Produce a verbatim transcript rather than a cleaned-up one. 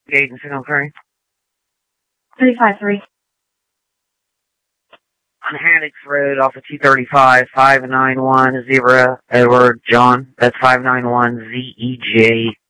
Gate and Signal Curry. three five three. On Haddix Road off of two thirty-five, five nine one zero, Edward John. That's five nine one Z E J.